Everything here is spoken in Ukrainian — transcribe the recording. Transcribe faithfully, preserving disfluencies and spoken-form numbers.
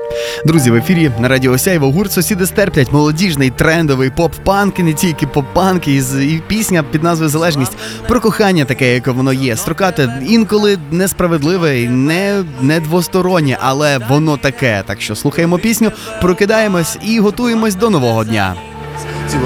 Друзі, в ефірі на Радіо Сяйво гурт «Сусіди стерплять», молодіжний, трендовий поп-панк, і не тільки поп-панк, і, і пісня під назвою «Залежність» про кохання таке, яке воно є. Строкате, інколи несправедливе і не, не двостороннє, але воно таке. Так що слухаємо пісню, прокидаємось і готуємось до нового дня.